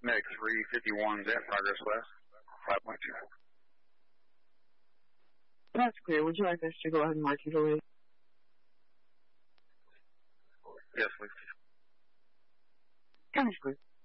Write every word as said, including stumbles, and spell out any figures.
Medic three fifty-one is at progress west, five point two. That's clear. Would you like us to go ahead and mark you delay? Yes, please. Understood.